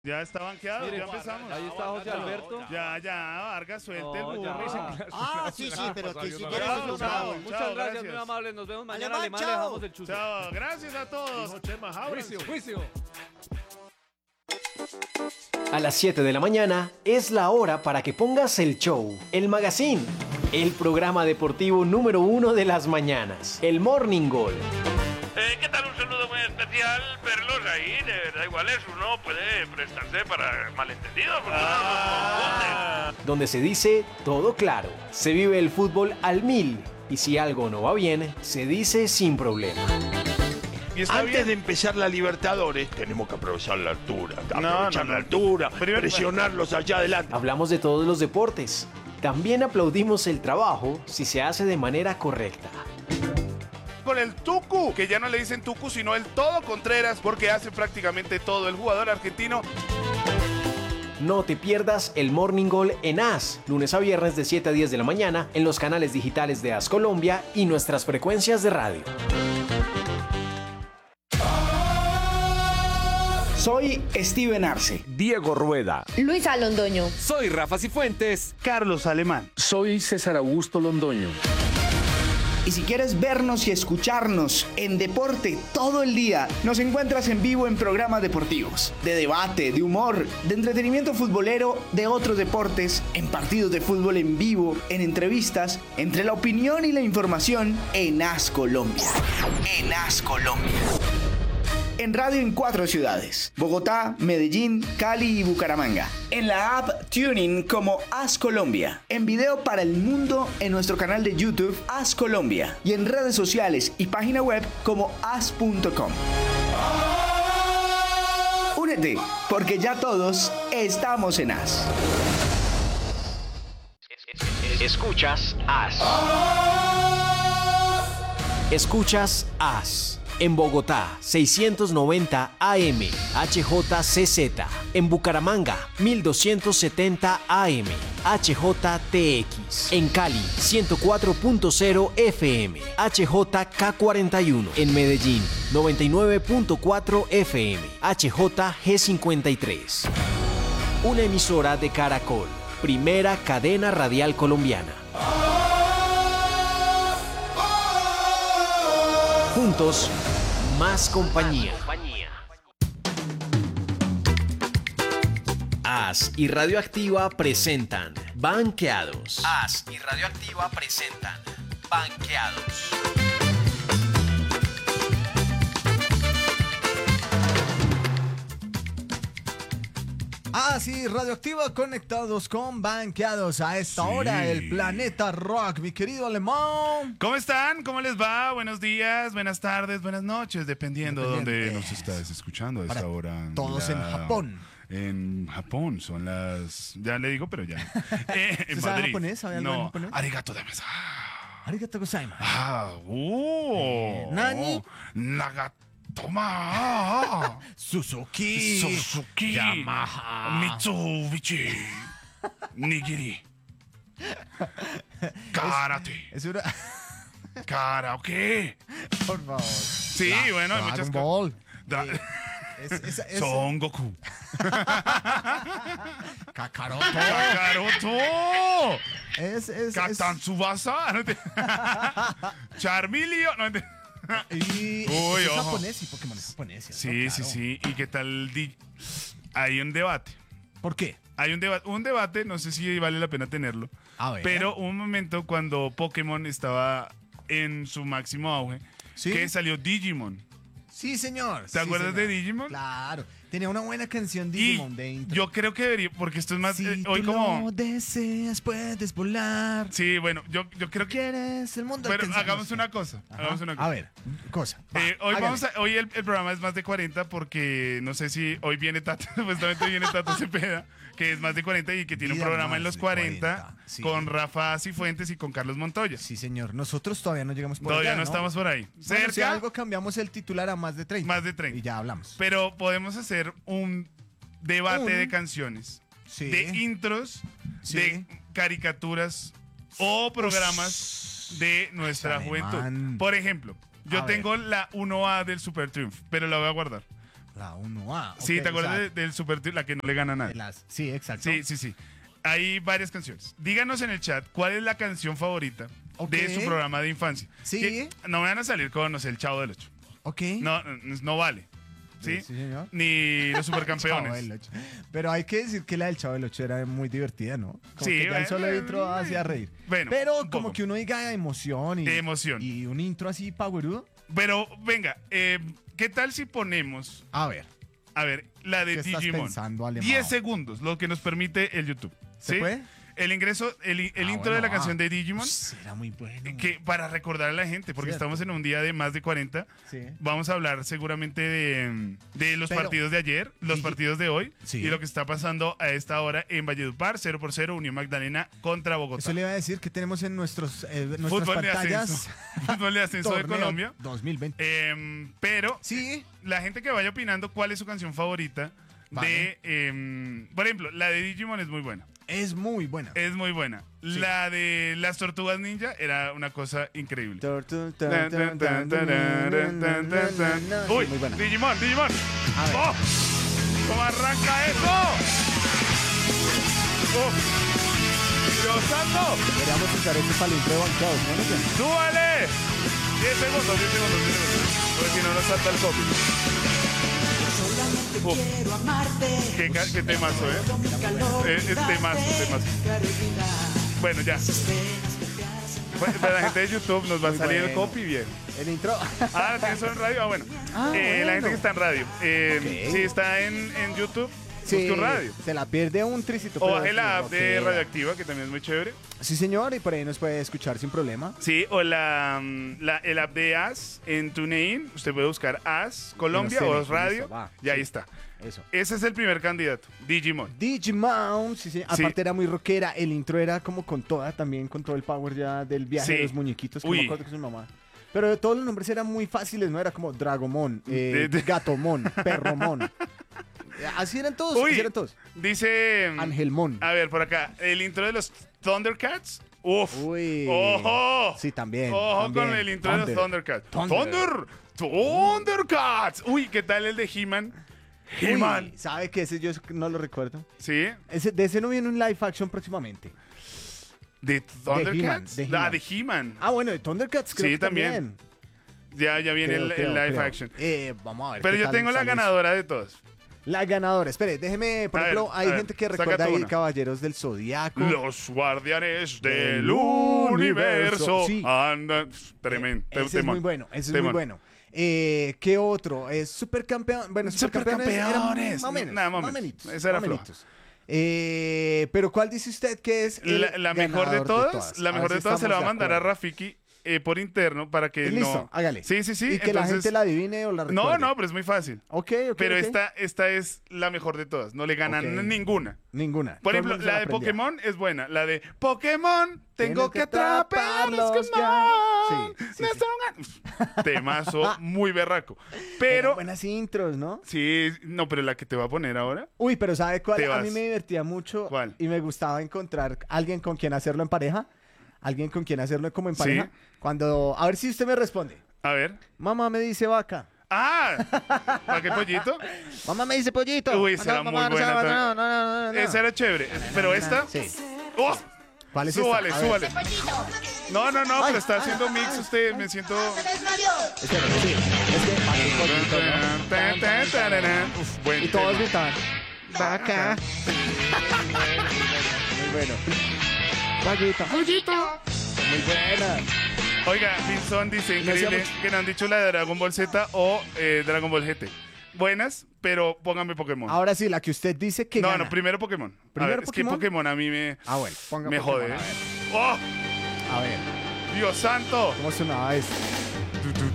Ya está banqueado, Mire, ya empezamos. ahí está José Alberto. Ya, Vargas, suelte el burro. Sí, pero que si Chao, quieres chao, resultado. Muchas chao, gracias, muy amables. Nos vemos mañana. Alemán, Alemán, le chao. dejamos el chuzo. Chao, gracias a todos. Juicio. A las 7 de la mañana es la hora para que pongas el show, el magazine, el programa deportivo número 1 de las mañanas, el Morning Goal. ¿Qué tal? Un saludo muy especial, verlos ahí, de verdad igual eso, uno puede prestarse para malentendidos, porque uno no confunde. Donde se dice todo claro, se vive el fútbol al 1000 y si algo no va bien, se dice sin problema. Y está Antes bien. de empezar la Libertadores, tenemos que aprovechar la altura. Aprovechar no. la altura, Primero- presionarlos allá adelante. Hablamos de todos los deportes. También aplaudimos el trabajo si se hace de manera correcta. Con el Tucu, que ya no le dicen Tucu, sino el Todo Contreras, porque hace prácticamente todo el jugador argentino. No te pierdas el Morning Goal en AS, lunes a viernes de 7 a 10 de la mañana en los canales digitales de AS Colombia y nuestras frecuencias de radio. Soy Steven Arce. Diego Rueda. Luisa Londoño. Soy Rafa Cifuentes. Carlos Alemán. Soy César Augusto Londoño. Y si quieres vernos y escucharnos en deporte todo el día, nos encuentras en vivo en programas deportivos, de debate, de humor, de entretenimiento futbolero, de otros deportes, en partidos de fútbol en vivo, en entrevistas, entre la opinión y la información en AS Colombia. En AS Colombia. En radio en 4 ciudades: Bogotá, Medellín, Cali y Bucaramanga. En la app TuneIn como AS Colombia. En video para el mundo en nuestro canal de YouTube AS Colombia. Y en redes sociales y página web como as.com. Únete, porque ya todos estamos en AS. Escuchas AS. Escuchas AS. En Bogotá, 690 AM, HJCZ. En Bucaramanga, 1270 AM, HJTX. En Cali, 104.0 FM, HJK41. En Medellín, 99.4 FM, HJG53. Una emisora de Caracol, primera cadena radial colombiana. Juntos, más compañía. AS y Radioactiva presentan Banqueados. AS y Radioactiva presentan Banqueados. Sí, Radioactiva conectados con Banqueados a esta hora, el Planeta Rock, mi querido Alemán. ¿Cómo están? ¿Cómo les va? Buenos días, buenas tardes, buenas noches, dependiendo de dónde nos estás escuchando a esta hora. Todos en Japón. En Japón son las... Ya le digo, pero ya. En sabe Madrid. japonés? ¿Sabe algo en japonés? Arigato damasu. Arigato gozaimasu. Nani? Nagatoma. Suzuki. Yamaha. Mitsubishi. Nigiri. Karate. Es una... Karaoke. Por favor. Sí, bueno, hay muchas Ball. cosas. Son Goku. Kakaroto. Captain Tsubasa. Charmilio. No, Y Uy, es ojo. japonés y Pokémon es japonés. ¿cierto? Sí, Claro. sí. ¿Y qué tal? Hay un debate. ¿Por qué? Hay un debate, no sé si vale la pena tenerlo. A ver. Pero hubo un momento cuando Pokémon estaba en su máximo auge, ¿Sí? que salió Digimon. Sí, señor. ¿Te acuerdas de Digimon? Claro. Tenía una buena canción Digimon de intro. Yo creo que debería, porque esto es más Si hoy tú como... lo deseas, puedes volar. Sí, bueno, yo creo que... ¿Quieres el mundo? Pero alcanzar? hagamos una cosa. Ajá. Hagamos una cosa. A ver, cosa. Va, Hoy hágale. hoy el programa es más de 40 porque no sé si hoy viene Tato, supuestamente viene Tato Cepeda, que es más de 40 y que tiene un Vida programa más en los de 40, sí. con Rafa Cifuentes y con Carlos Montoya. Sí, señor. Nosotros todavía no llegamos por Todavía allá, no estamos por ahí. Bueno, Cerca, si algo cambiamos el titular a más de 30. más de 30. Y ya hablamos. Pero podemos hacer un debate Un- de canciones, Sí. de intros, Sí. de caricaturas o programas de nuestra Alemán. juventud. Por ejemplo, yo A ver. tengo la 1A del Super Triumph, pero la voy a guardar. La 1A. Sí, ok, ¿te o acuerdas sea, del Super Tío? La que no le gana a de nadie. Sí, exacto. Sí. Hay varias canciones. Díganos en el chat cuál es la canción favorita Ok. de su programa de infancia. Sí. Que no me van a salir con, no sé, el Chavo del Ocho. Ok. No vale. ¿Sí? Sí, señor. Ni los Chavo supercampeones. del Ocho. Pero hay que decir que la del Chavo del Ocho era muy divertida, ¿no? Como Sí, que ya el solo bueno, intro hacía reír. bueno, pero un como poco. que uno diga emoción y, Emoción. y un intro así powerudo. Pero venga, ¿qué tal si ponemos, A ver, la de ¿qué estás Digimon? pensando, Alemão? 10 segundos, lo que nos permite el YouTube. ¿se ¿sí? puede? El ingreso, el intro bueno, de la canción de Digimon, Era muy bueno. que para recordar a la gente, porque Cierto. estamos en un día de más de 40, Sí. vamos a hablar seguramente de los Pero- partidos de ayer, los partidos de hoy, Sí. y lo que está pasando a esta hora en Valledupar, 0-0, Unión Magdalena contra Bogotá. Eso le iba a decir que tenemos en nuestras Fútbol de pantallas. ascenso, fútbol de ascenso de Torneo Colombia. 2020. Pero Sí. la gente que vaya opinando cuál es su canción favorita Vale. por ejemplo, la de Digimon es muy buena. Es muy buena. Es muy buena. Sí. La de las tortugas ninja era una cosa increíble. Uy, muy buena. Digimon. A ver. ¡Oh! ¿Cómo arranca eso? ¡Oh! ¡Dios santo! Deberíamos usar este palito de banqueados, ¿no? ¡Súbale! 10 segundos. Porque si no nos salta el copy. Uf. Qué temazo, temazo. Bueno, ya. Bueno, para la gente de YouTube nos va a Muy salir el bueno. copy bien. El intro. Ah, ¿tienes solo en radio? Ah, bueno. La gente que está en radio. Ok. Si está en YouTube, busque un radio. Se la pierde un tricito. O pero baje la app ok. de Radioactiva, que también es muy chévere. Sí, señor, y por ahí nos puede escuchar sin problema. Sí, o el app de AS en TuneIn. Usted puede buscar AS Colombia Bueno, o sí, Radio. listo, va. Y ahí Sí. está. Eso. Ese es el primer candidato, Digimon. Digimon, sí, sí. Sí. Aparte era muy rockera. El intro era como con toda, también con todo el power ya del viaje Sí. de los muñequitos. Que no Uy. me acuerdo que es su mamá. Pero todos los nombres eran muy fáciles, ¿no? Era como Dragomon, Gatomon, Perromon. Así eran todos, Uy. así eran todos. Dice. Angelmon. A ver, por acá. El intro de los Thundercats. Uf. Uy. ¡Ojo! Sí, también. Ojo también. con el intro de los Thundercats. Thunder. Thundercats. Uy, ¿qué tal el de He-Man? He-Man. Uy, ¿sabe que ese yo no lo recuerdo? ¿Sí? De ese no viene un live action próximamente. ¿De Thundercats? de He-Man. De He-Man. Ah, bueno, de Thundercats creo Sí, que también. Ya viene el live creo. action. Vamos a ver. Pero qué yo tal tengo la sale ganadora de todas. eso. La ganadora. Espere, déjeme, por A ver, ejemplo, hay a ver, gente que saca recuerda tú ahí una. Caballeros del Zodiaco. Los guardianes del Del universo. universo, sí. Andan. Tremendo. Ese es temón. muy bueno, ese es Temón. muy bueno. ¿Qué otro? Es Supercampeón. Bueno, Supercampeones. eran Supercampeones. Más o menos. Nada, más más menitos, esa era más floja. menitos. Pero ¿cuál dice usted que es el La mejor de ganador todas, la A mejor ver de si todas se la va a estamos de mandar a acuerdo. Rafiki por interno para que Listo, no. hágale. Sí. Y que la gente la adivine o la recuerde. No, pero es muy fácil. Ok. Pero ok. esta es la mejor de todas. No le ganan Ok. ninguna. Ninguna. Por Todo el ejemplo, mundo se la de aprendía. Pokémon es buena. La de Pokémon, tengo Tienes que atraparlos ya. Pokémon. Sí. Temazo muy berraco. Pero, Eran buenas intros, ¿no? sí, no, pero la que te voy a poner ahora. Uy, pero ¿sabe cuál? Te A vas. mí me divertía mucho. ¿Cuál? Y me gustaba encontrar alguien con quien hacerlo en pareja. Alguien con quien hacerlo como en pareja. Sí. Cuando... A ver si usted me responde. A ver. Mamá me dice vaca. ¡Ah! ¿Para qué pollito? Mamá me dice pollito. Uy, esa era muy buena también. Esa era chévere. Pero esta. Sí. ¡Oh! ¿Cuál es Súbale, esta? A ver. súbale. No, pero está haciendo mix usted. Me siento. Espera, sí. Es que pollito, ¿no? Uf, buen Y todos tema. gritaban. Vaca. Muy bueno. Pollito. Muy buena. Oiga, Vinson dice increíble mucho. que no han dicho la de Dragon Ball Z o Dragon Ball GT. Buenas, pero pónganme Pokémon. Ahora sí, la que usted dice que gana. No, primero Pokémon. ¿Primero A ver, Pokémon? Es que Pokémon a mí me Bueno, ponga me Pokémon, jode. a ver. ¡Oh! A ver, ¡Dios santo! ¿cómo sonaba esto?